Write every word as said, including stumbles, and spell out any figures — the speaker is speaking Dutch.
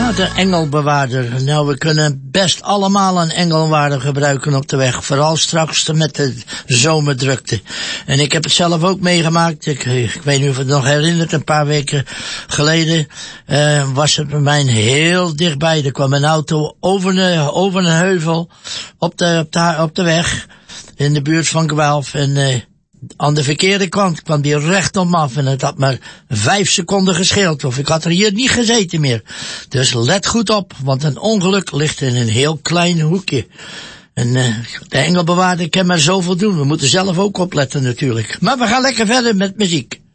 Ja, de engelbewaarder. Nou, we kunnen best allemaal een engelbewaarder gebruiken op de weg. Vooral straks met de zomerdrukte. En ik heb het zelf ook meegemaakt. Ik, ik weet niet of het nog herinnert. Een paar weken geleden uh, was het bij mij heel dichtbij. Er kwam een auto over een, over een heuvel op de, op de, op de weg. In de buurt van Guelph. En uh, aan de verkeerde kant kwam die recht om af en het had maar vijf seconden gescheeld of ik had er hier niet gezeten meer. Dus let goed op, want een ongeluk ligt in een heel klein hoekje. En uh, de engelbewaarder kan maar zoveel doen. We moeten zelf ook opletten natuurlijk. Maar we gaan lekker verder met muziek.